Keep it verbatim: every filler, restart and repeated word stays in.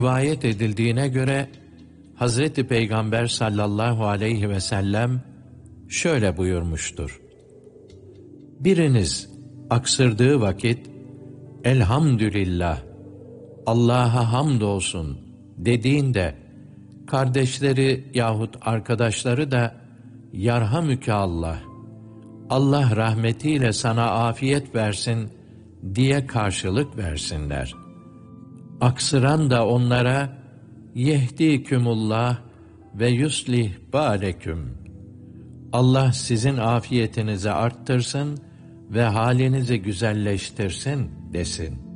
Rivayet edildiğine göre Hazreti Peygamber sallallahu aleyhi ve sellem şöyle buyurmuştur: Biriniz aksırdığı vakit elhamdülillah, Allah'a hamdolsun dediğinde kardeşleri yahut arkadaşları da yarhamüke Allah, Allah rahmetiyle sana afiyet versin diye karşılık versinler. Aksıran da onlara yehdikümullah ve yuslih baleküm, Allah sizin afiyetinizi arttırsın ve halinizi güzelleştirsin desin.